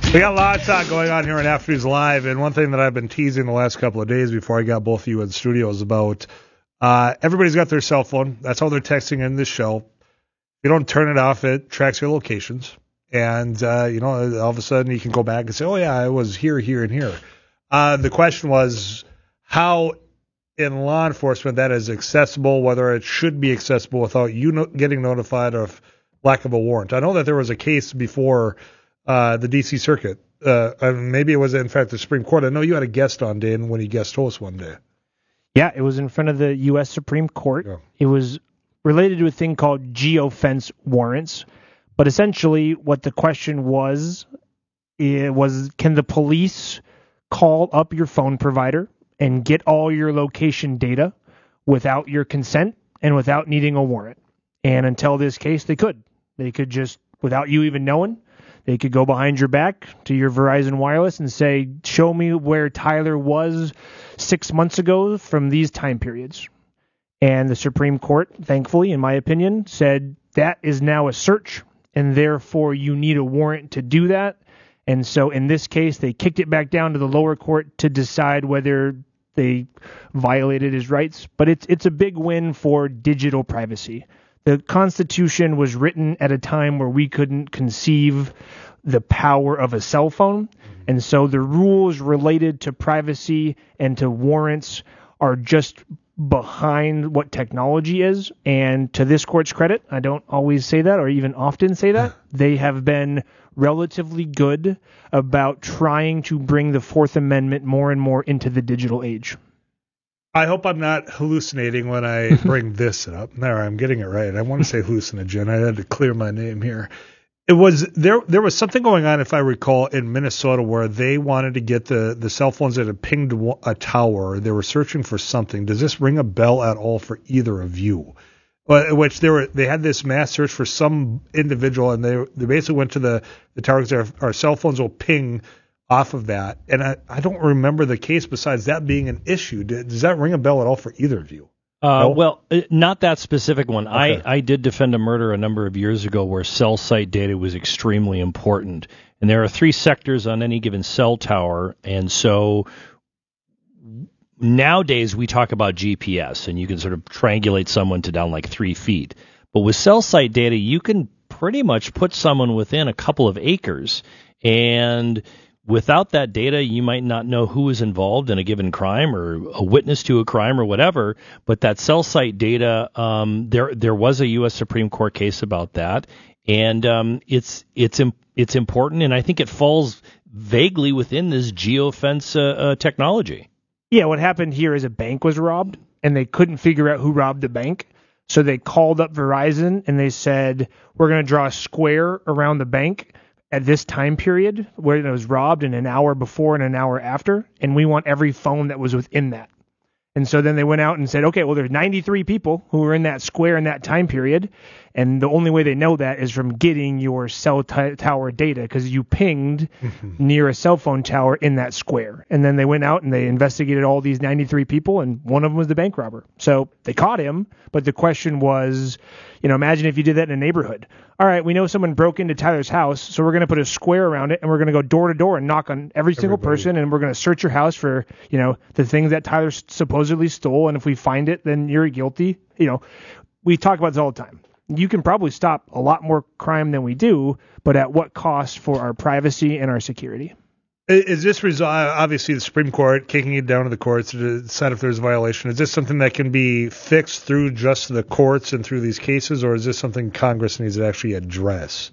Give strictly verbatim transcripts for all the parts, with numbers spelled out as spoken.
We got a lot of talk going on here on After News Live, and one thing that I've been teasing the last couple of days before I got both of you in the studio is about uh, everybody's got their cell phone. That's how they're texting in this show. If you don't turn it off, it tracks your locations. And, uh, you know, all of a sudden you can go back and say, oh, yeah, I was here, here, and here. Uh, the question was how in law enforcement that is accessible, whether it should be accessible without you no- getting notified of lack of a warrant. I know that there was a case before uh, the D C Circuit. Uh, and maybe it was, in fact, the Supreme Court. I know you had a guest on, Dan, when he guest host one day. Yeah, it was in front of the U S Supreme Court. Yeah. It was related to a thing called geofence warrants. But essentially what the question was, it was, can the police call up your phone provider and get all your location data without your consent and without needing a warrant? And until this case, they could. They could just, without you even knowing, they could go behind your back to your Verizon Wireless and say, show me where Tyler was six months ago from these time periods. And the Supreme Court, thankfully, in my opinion, said that is now a search, and therefore you need a warrant to do that. And so in this case, they kicked it back down to the lower court to decide whether they violated his rights. But it's it's a big win for digital privacy. The Constitution was written at a time where we couldn't conceive the power of a cell phone. Mm-hmm. And so the rules related to privacy and to warrants are just behind what technology is. And to this court's credit, I don't always say that or even often say that, they have been relatively good about trying to bring the Fourth Amendment more and more into the digital age. I hope I'm not hallucinating when I bring this up. There, I'm getting it right. I want to say hallucinogen. I had to clear my name here. It was there. There was something going on, if I recall, in Minnesota where they wanted to get the, the cell phones that had pinged a tower. They were searching for something. Does this ring a bell at all for either of you? Which they were, they had this mass search for some individual, and they they basically went to the the tower because our, our cell phones will ping off of that. And I, I don't remember the case besides that being an issue. Does that ring a bell at all for either of you? Uh, no? Well, not that specific one. Okay. I, I did defend a murder a number of years ago where cell site data was extremely important. And there are three sectors on any given cell tower. And so nowadays we talk about G P S, and you can sort of triangulate someone to down like three feet. But with cell site data, you can pretty much put someone within a couple of acres. And without that data, you might not know who was involved in a given crime or a witness to a crime or whatever. But that cell site data, um, there there was a U S Supreme Court case about that, and um, it's it's it's important, and I think it falls vaguely within this geofence uh, uh, technology. Yeah, what happened here is a bank was robbed, and they couldn't figure out who robbed the bank. So they called up Verizon, and they said, we're going to draw a square around the bank at this time period where it was robbed, in an hour before and an hour after, and we want every phone that was within that. And so then they went out and said, okay, well, there's ninety-three people who were in that square in that time period, and the only way they know that is from getting your cell t- tower data, because you pinged near a cell phone tower in that square. And then they went out and they investigated all these ninety-three people, and one of them was the bank robber. So they caught him, but the question was, you know, imagine if you did that in a neighborhood. All right, we know someone broke into Tyler's house, so we're going to put a square around it, and we're going to go door to door and knock on every single Everybody. person, and we're going to search your house for, you know, the things that Tyler supposedly stole, and if we find it, then you're guilty. You know, we talk about this all the time. You can probably stop a lot more crime than we do, but at what cost for our privacy and our security? Is this result, obviously the Supreme Court kicking it down to the courts to decide if there's a violation? Is this something that can be fixed through just the courts and through these cases, or is this something Congress needs to actually address?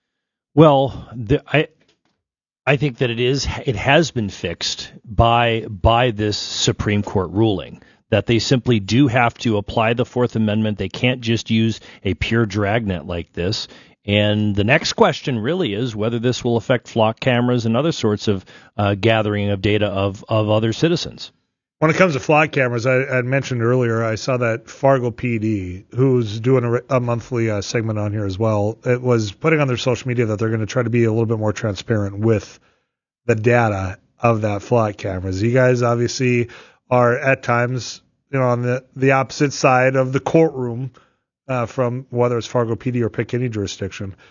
Well, the, I I think that it is it has been fixed by by this Supreme Court ruling, that they simply do have to apply the Fourth Amendment. They can't just use a pure dragnet like this. And the next question really is whether this will affect flock cameras and other sorts of uh, gathering of data of, of other citizens. When it comes to flock cameras, I, I mentioned earlier, I saw that Fargo P D, who's doing a, a monthly uh, segment on here as well, it was putting on their social media that they're going to try to be a little bit more transparent with the data of that flock cameras. You guys obviously are at times, you know, on the, the opposite side of the courtroom uh, from whether it's Fargo P D or pick any jurisdiction.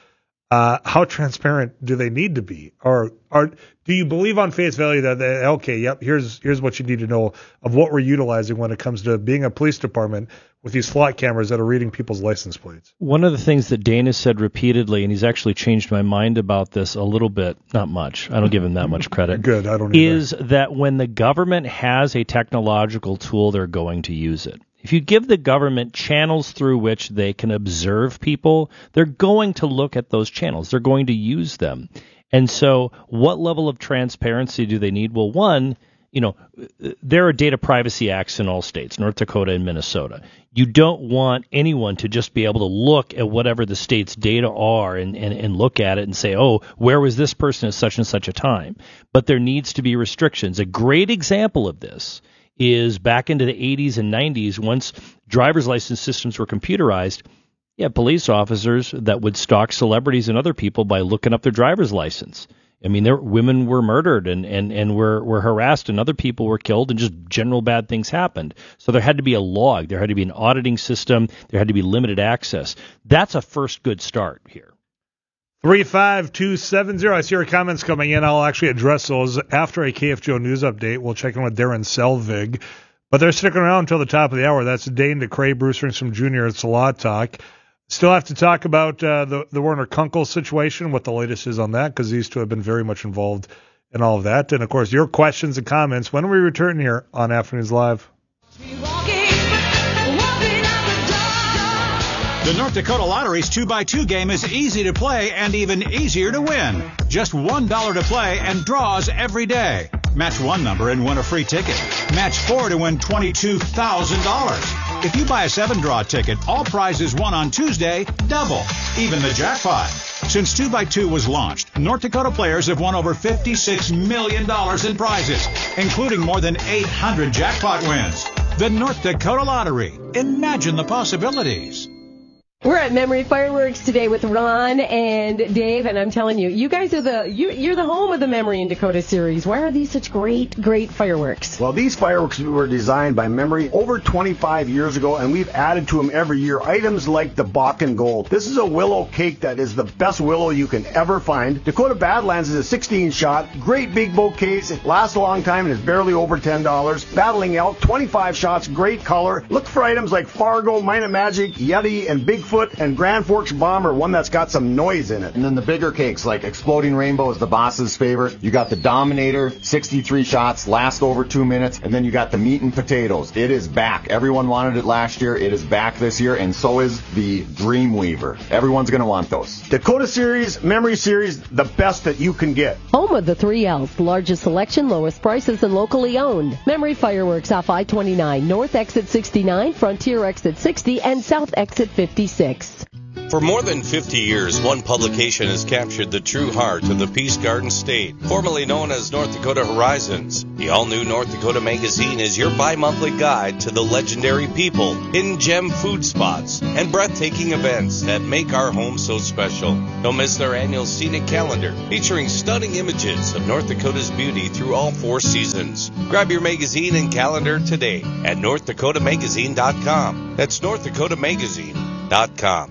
Uh, how transparent do they need to be? Or, or do you believe on face value that, they, okay, yep, here's here's what you need to know of what we're utilizing when it comes to being a police department with these SWAT cameras that are reading people's license plates? One of the things that Dana said repeatedly, and he's actually changed my mind about this a little bit, not much, I don't give him that much credit. Good, I don't either. Is that when the government has a technological tool, they're going to use it. If you give the government channels through which they can observe people, they're going to look at those channels. They're going to use them. And so what level of transparency do they need? Well, one, you know, there are data privacy acts in all states, North Dakota and Minnesota. You don't want anyone to just be able to look at whatever the state's data are and, and, and look at it and say, oh, where was this person at such and such a time? But there needs to be restrictions. A great example of this is back into the eighties and nineties, once driver's license systems were computerized, yeah, police officers that would stalk celebrities and other people by looking up their driver's license. I mean, there women were murdered and, and, and were, were harassed and other people were killed and just general bad things happened. So there had to be a log. There had to be an auditing system. There had to be limited access. That's a first good start here. three five two seven zero. I see your comments coming in. I'll actually address those after a K F G O news update. We'll check in with Darren Selvig. But they're sticking around until the top of the hour. That's Dane DeCray, Bruce Ringstrom Junior It's a Law Talk. Still have to talk about uh, the, the Werner Kunkel situation, what the latest is on that, because these two have been very much involved in all of that. And, of course, your questions and comments when we return here on Afternoons Live. The North Dakota Lottery's two by two game is easy to play and even easier to win. Just one dollar to play and draws every day. Match one number and win a free ticket. Match four to win twenty-two thousand dollars. If you buy a seven-draw ticket, all prizes won on Tuesday double, even the jackpot. Since two by two was launched, North Dakota players have won over fifty-six million dollars in prizes, including more than eight hundred jackpot wins. The North Dakota Lottery. Imagine the possibilities. We're at Memory Fireworks today with Ron and Dave, and I'm telling you, you guys are the you, you're the home of the Memory in Dakota series. Why are these such great, great fireworks? Well, these fireworks were designed by Memory over twenty-five years ago, and we've added to them every year items like the Bakken Gold. This is a willow cake that is the best willow you can ever find. Dakota Badlands is a sixteen shot, great big bouquets. It lasts a long time and is barely over ten dollars. Battling Elk, twenty-five shots, great color. Look for items like Fargo, Minot Magic, Yeti, and Bigfoot. And Grand Forks Bomber, one that's got some noise in it. And then the bigger cakes like Exploding Rainbow is the boss's favorite. You got the Dominator, sixty-three shots, last over two minutes. And then you got the Meat and Potatoes. It is back. Everyone wanted it last year. It is back this year. And so is the Dreamweaver. Everyone's going to want those. Dakota Series, Memory Series, the best that you can get. Home of the three L's, largest selection, lowest prices, and locally owned. Memory Fireworks off I twenty-nine, North Exit sixty-nine, Frontier Exit sixty, and South Exit fifty-six. For more than fifty years, one publication has captured the true heart of the Peace Garden State, formerly known as North Dakota Horizons. The all-new North Dakota Magazine is your bi-monthly guide to the legendary people, hidden gem food spots, and breathtaking events that make our home so special. Don't miss their annual scenic calendar, featuring stunning images of North Dakota's beauty through all four seasons. Grab your magazine and calendar today at north dakota magazine dot com. That's north dakota magazine dot com.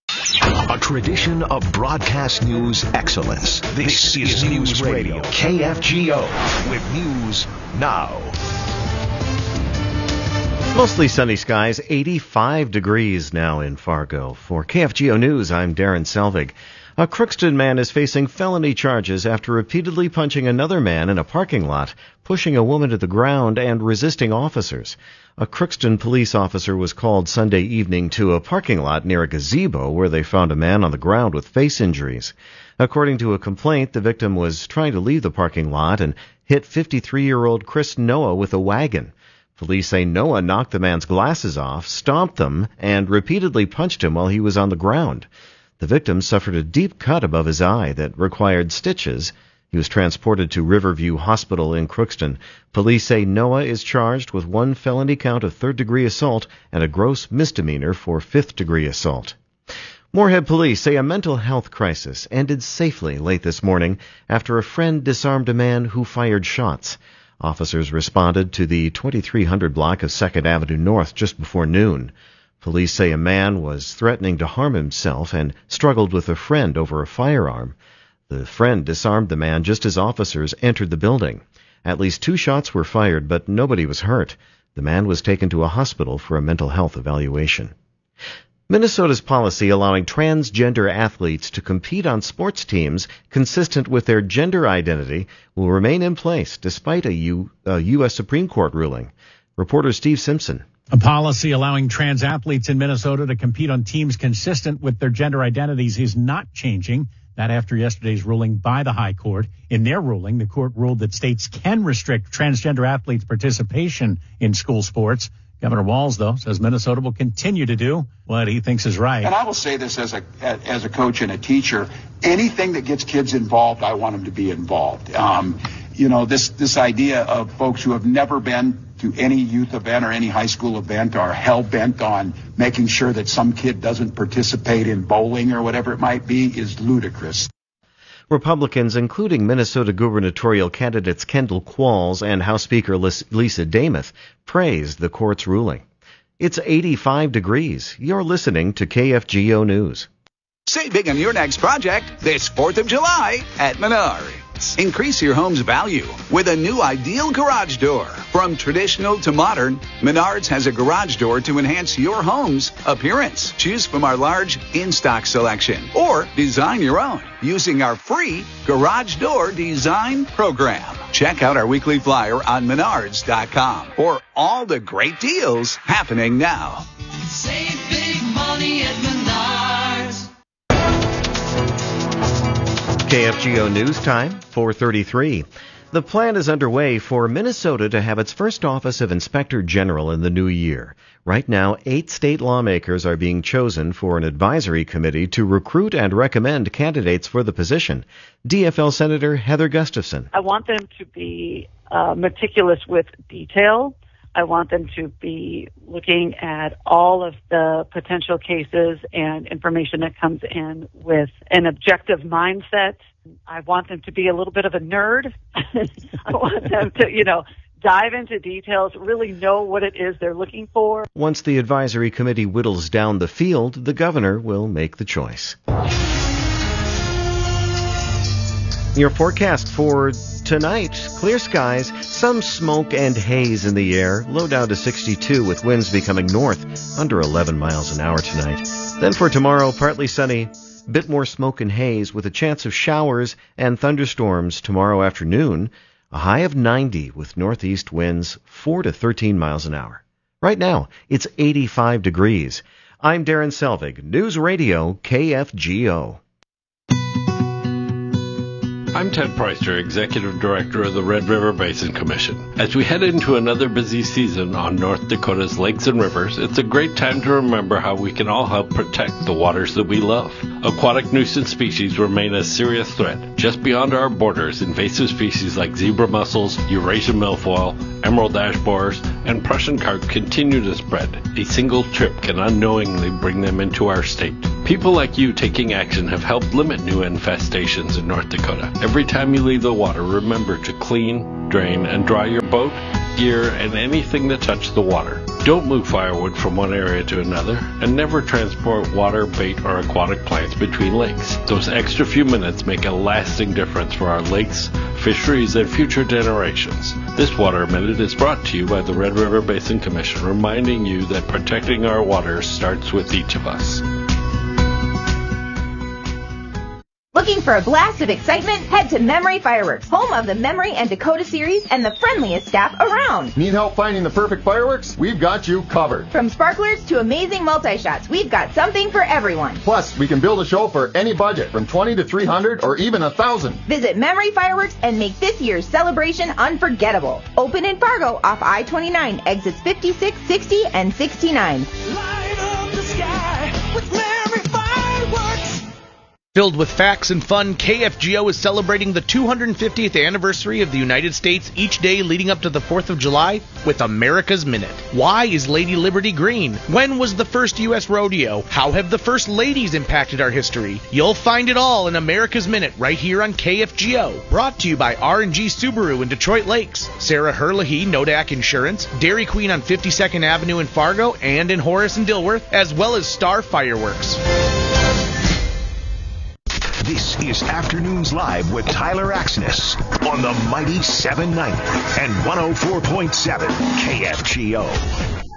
A tradition of broadcast news excellence. This, this is News Radio, K F G O, with news now. Mostly sunny skies, eighty-five degrees now in Fargo. For K F G O News, I'm Darren Selvig. A Crookston man is facing felony charges after repeatedly punching another man in a parking lot, pushing a woman to the ground, and resisting officers. A Crookston police officer was called Sunday evening to a parking lot near a gazebo where they found a man on the ground with face injuries. According to a complaint, the victim was trying to leave the parking lot and hit fifty-three-year-old Chris Noah with a wagon. Police say Noah knocked the man's glasses off, stomped them, and repeatedly punched him while he was on the ground. The victim suffered a deep cut above his eye that required stitches. He was transported to Riverview Hospital in Crookston. Police say Noah is charged with one felony count of third-degree assault and a gross misdemeanor for fifth-degree assault. Moorhead police say a mental health crisis ended safely late this morning after a friend disarmed a man who fired shots. Officers responded to the twenty-three hundred block of second Avenue North just before noon. Police say a man was threatening to harm himself and struggled with a friend over a firearm. The friend disarmed the man just as officers entered the building. At least two shots were fired, but nobody was hurt. The man was taken to a hospital for a mental health evaluation. Minnesota's policy allowing transgender athletes to compete on sports teams consistent with their gender identity will remain in place despite a, U, a U S Supreme Court ruling. Reporter Steve Simpson. A policy allowing trans athletes in Minnesota to compete on teams consistent with their gender identities is not changing. That after yesterday's ruling by the High Court. In their ruling, the court ruled that states can restrict transgender athletes' participation in school sports. Governor Walz, though, says Minnesota will continue to do what he thinks is right. And I will say this as a as a coach and a teacher, anything that gets kids involved, I want them to be involved. Um, you know, this this idea of folks who have never been to any youth event or any high school event are hell-bent on making sure that some kid doesn't participate in bowling or whatever it might be is ludicrous. Republicans, including Minnesota gubernatorial candidates Kendall Qualls and House Speaker Lisa Demuth, praised the court's ruling. It's eighty-five degrees. You're listening to K F G O News. Save big on your next project this fourth of July at Menards. Increase your home's value with a new Ideal garage door. From traditional to modern, Menards has a garage door to enhance your home's appearance. Choose from our large in-stock selection or design your own using our free garage door design program. Check out our weekly flyer on menards dot com for all the great deals happening now. Save big money at Menards. K F G O News Time, four thirty-three. The plan is underway for Minnesota to have its first office of Inspector General in the new year. Right now, eight state lawmakers are being chosen for an advisory committee to recruit and recommend candidates for the position. D F L Senator Heather Gustafson. I want them to be uh, meticulous with detail. I want them to be looking at all of the potential cases and information that comes in with an objective mindset. I want them to be a little bit of a nerd. I want them to, you know, dive into details, really know what it is they're looking for. Once the advisory committee whittles down the field, the governor will make the choice. Your forecast for tonight, clear skies, some smoke and haze in the air, low down to sixty-two with winds becoming north, under eleven miles an hour tonight. Then for tomorrow, partly sunny, bit more smoke and haze with a chance of showers and thunderstorms tomorrow afternoon, a high of ninety with northeast winds four to thirteen miles an hour. Right now, it's eighty-five degrees. I'm Darren Selvig, News Radio K F G O. I'm Ted Preister, Executive Director of the Red River Basin Commission. As we head into another busy season on North Dakota's lakes and rivers, it's a great time to remember how we can all help protect the waters that we love. Aquatic nuisance species remain a serious threat. Just beyond our borders, invasive species like zebra mussels, Eurasian milfoil, emerald ash borers, and Prussian carp continue to spread. A single trip can unknowingly bring them into our state. People like you taking action have helped limit new infestations in North Dakota. Every time you leave the water, remember to clean, drain, and dry your boat, gear, and anything that touches the water. Don't move firewood from one area to another, and never transport water, bait, or aquatic plants between lakes. Those extra few minutes make a lasting difference for our lakes, fisheries, and future generations. This Water Minute is brought to you by the Red River Basin Commission, reminding you that protecting our waters starts with each of us. Looking for a blast of excitement? Head to Memory Fireworks, home of the Memory and Dakota series and the friendliest staff around. Need help finding the perfect fireworks? We've got you covered. From sparklers to amazing multi-shots, we've got something for everyone. Plus, we can build a show for any budget, from twenty to three hundred or even one thousand. Visit Memory Fireworks and make this year's celebration unforgettable. Open in Fargo off I twenty-nine, exits fifty-six, sixty, and sixty-nine. Light up the sky with Memory Fireworks. Filled with facts and fun, K F G O is celebrating the two hundred fiftieth anniversary of the United States each day leading up to the fourth of July with America's Minute. Why is Lady Liberty green? When was the first U S rodeo? How have the first ladies impacted our history? You'll find it all in America's Minute right here on K F G O. Brought to you by R and G Subaru in Detroit Lakes, Sarah Herlihy, Nodak Insurance, Dairy Queen on fifty-second Avenue in Fargo and in Horace and Dilworth, as well as Star Fireworks. This is Afternoons Live with Tyler Axness on the mighty seven ninety and one oh four point seven K F G O.